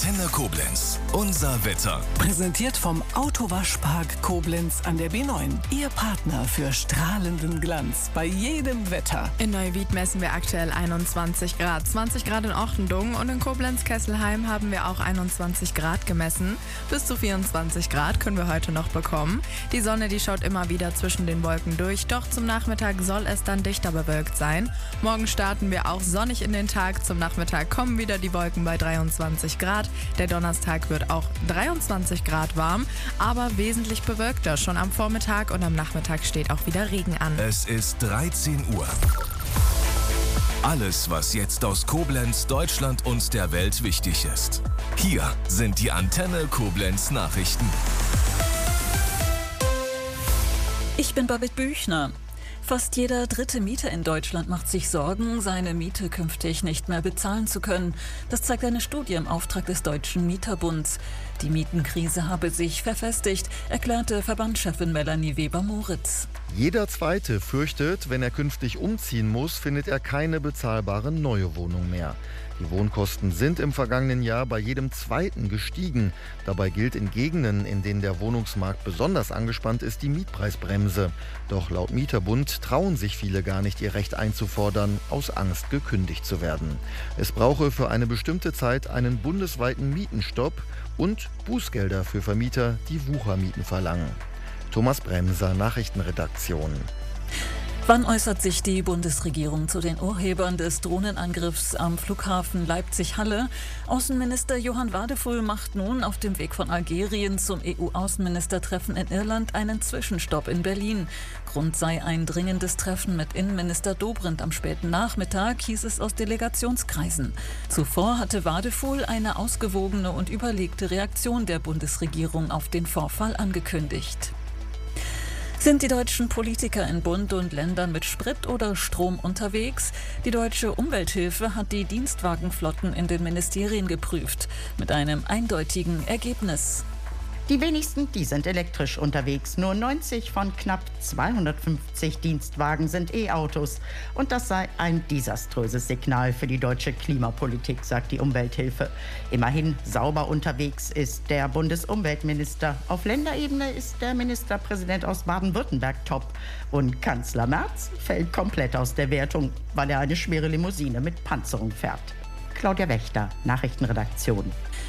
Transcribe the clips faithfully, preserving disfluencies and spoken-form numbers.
Antenne Koblenz. Unser Wetter. Präsentiert vom Autowaschpark Koblenz an der B neun. Ihr Partner für strahlenden Glanz bei jedem Wetter. In Neuwied messen wir aktuell einundzwanzig Grad. zwanzig Grad in Ochtendung und in Koblenz-Kesselheim haben wir auch einundzwanzig Grad gemessen. Bis zu vierundzwanzig Grad können wir heute noch bekommen. Die Sonne, die schaut immer wieder zwischen den Wolken durch. Doch zum Nachmittag soll es dann dichter bewölkt sein. Morgen starten wir auch sonnig in den Tag. Zum Nachmittag kommen wieder die Wolken bei dreiundzwanzig Grad. Der Donnerstag wird auch dreiundzwanzig Grad warm, aber wesentlich bewölkter. Schon am Vormittag und am Nachmittag steht auch wieder Regen an. Es ist dreizehn Uhr. Alles, was jetzt aus Koblenz, Deutschland und der Welt wichtig ist. Hier sind die Antenne Koblenz Nachrichten. Ich bin Babette Büchner. Fast jeder dritte Mieter in Deutschland macht sich Sorgen, seine Miete künftig nicht mehr bezahlen zu können. Das zeigt eine Studie im Auftrag des Deutschen Mieterbunds. Die Mietenkrise habe sich verfestigt, erklärte Verbandschefin Melanie Weber-Moritz. Jeder Zweite fürchtet, wenn er künftig umziehen muss, findet er keine bezahlbare neue Wohnung mehr. Die Wohnkosten sind im vergangenen Jahr bei jedem Zweiten gestiegen. Dabei gilt in Gegenden, in denen der Wohnungsmarkt besonders angespannt ist, die Mietpreisbremse. Doch laut Mieterbund trauen sich viele gar nicht, ihr Recht einzufordern, aus Angst gekündigt zu werden. Es brauche für eine bestimmte Zeit einen bundesweiten Mietenstopp und Bußgelder für Vermieter, die Wuchermieten verlangen. Thomas Bremser, Nachrichtenredaktion. Wann äußert sich die Bundesregierung zu den Urhebern des Drohnenangriffs am Flughafen Leipzig-Halle? Außenminister Johann Wadefull macht nun auf dem Weg von Algerien zum E U-Außenministertreffen in Irland einen Zwischenstopp in Berlin. Grund sei ein dringendes Treffen mit Innenminister Dobrindt am späten Nachmittag, hieß es aus Delegationskreisen. Zuvor hatte Wadefull eine ausgewogene und überlegte Reaktion der Bundesregierung auf den Vorfall angekündigt. Sind die deutschen Politiker in Bund und Ländern mit Sprit oder Strom unterwegs? Die Deutsche Umwelthilfe hat die Dienstwagenflotten in den Ministerien geprüft, mit einem eindeutigen Ergebnis. Die wenigsten, die sind elektrisch unterwegs. Nur neunzig von knapp zweihundertfünfzig Dienstwagen sind E-Autos. Und das sei ein desaströses Signal für die deutsche Klimapolitik, sagt die Umwelthilfe. Immerhin sauber unterwegs ist der Bundesumweltminister. Auf Länderebene ist der Ministerpräsident aus Baden-Württemberg top. Und Kanzler Merz fällt komplett aus der Wertung, weil er eine schwere Limousine mit Panzerung fährt. Claudia Wächter, Nachrichtenredaktion.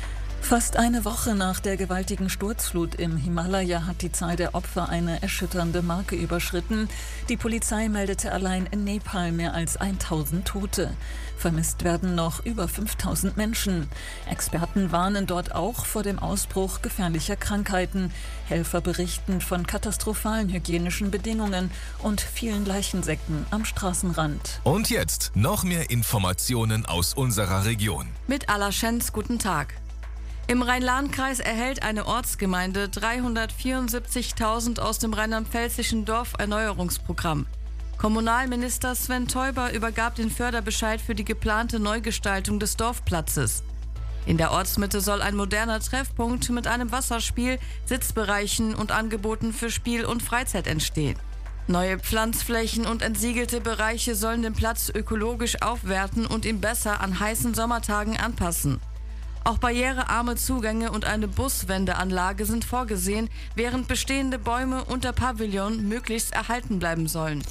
Fast eine Woche nach der gewaltigen Sturzflut im Himalaya hat die Zahl der Opfer eine erschütternde Marke überschritten. Die Polizei meldete allein in Nepal mehr als tausend Tote. Vermisst werden noch über fünftausend Menschen. Experten warnen dort auch vor dem Ausbruch gefährlicher Krankheiten. Helfer berichten von katastrophalen hygienischen Bedingungen und vielen Leichensäcken am Straßenrand. Und jetzt noch mehr Informationen aus unserer Region. Mit Alaschenz, guten Tag. Im Rhein-Lahn-Kreis erhält eine Ortsgemeinde dreihundertvierundsiebzigtausend aus dem rheinland-pfälzischen Dorferneuerungsprogramm. Kommunalminister Sven Teuber übergab den Förderbescheid für die geplante Neugestaltung des Dorfplatzes. In der Ortsmitte soll ein moderner Treffpunkt mit einem Wasserspiel, Sitzbereichen und Angeboten für Spiel und Freizeit entstehen. Neue Pflanzflächen und entsiegelte Bereiche sollen den Platz ökologisch aufwerten und ihn besser an heißen Sommertagen anpassen. Auch barrierearme Zugänge und eine Buswendeanlage sind vorgesehen, während bestehende Bäume und der Pavillon möglichst erhalten bleiben sollen.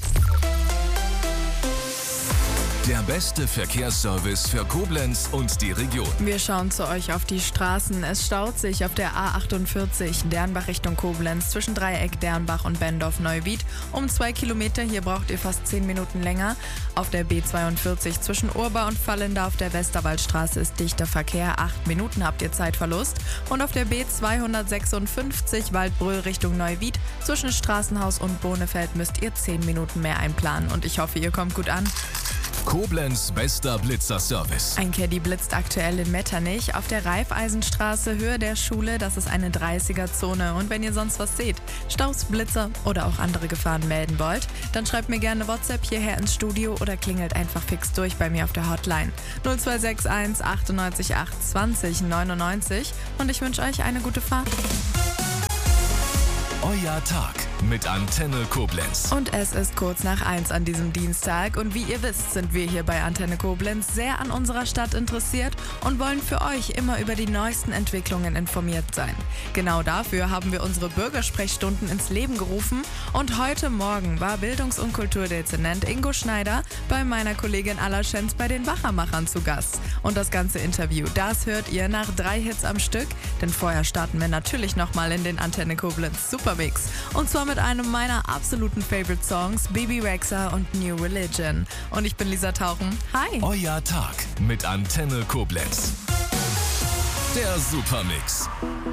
Der beste Verkehrsservice für Koblenz und die Region. Wir schauen zu euch auf die Straßen. Es staut sich auf der A achtundvierzig Dernbach Richtung Koblenz zwischen Dreieck, Dernbach und Bendorf-Neuwied um zwei Kilometer. Hier braucht ihr fast zehn Minuten länger. Auf der B zweiundvierzig zwischen Urba und Vallenda auf der Westerwaldstraße ist dichter Verkehr. Acht Minuten habt ihr Zeitverlust. Und auf der B zweihundertsechsundfünfzig Waldbröl Richtung Neuwied zwischen Straßenhaus und Bohnefeld müsst ihr zehn Minuten mehr einplanen. Und ich hoffe, ihr kommt gut an. Koblenz bester Blitzerservice. Ein Caddy blitzt aktuell in Metternich auf der Raiffeisenstraße, Höhe der Schule. Das ist eine dreißiger-Zone. Und wenn ihr sonst was seht, Staus, Blitzer oder auch andere Gefahren melden wollt, dann schreibt mir gerne WhatsApp hierher ins Studio oder klingelt einfach fix durch bei mir auf der Hotline null zwei sechs eins achtundneunzig acht zwanzig neunundneunzig. Und ich wünsche euch eine gute Fahrt. Euer Tag mit Antenne Koblenz. Und es ist kurz nach eins an diesem Dienstag und wie ihr wisst, sind wir hier bei Antenne Koblenz sehr an unserer Stadt interessiert und wollen für euch immer über die neuesten Entwicklungen informiert sein. Genau dafür haben wir unsere Bürgersprechstunden ins Leben gerufen und heute Morgen war Bildungs- und Kulturdezernent Ingo Schneider bei meiner Kollegin Alla Schenz bei den Wachermachern zu Gast. Und das ganze Interview, das hört ihr nach drei Hits am Stück, denn vorher starten wir natürlich nochmal in den Antenne Koblenz Supermix. Und zwar mit einem meiner absoluten Favorite Songs, Bebe Rexha und New Religion. Und ich bin Lisa Tauchen. Hi! Euer Tag mit Antenne Koblenz. Der Supermix.